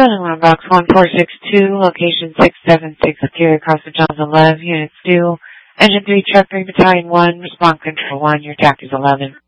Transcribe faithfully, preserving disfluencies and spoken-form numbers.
Building one box one four six two, location six seven six, carry across the Johns eleven, units two, engine three, truck three, battalion one, response control one, your T A C is eleven.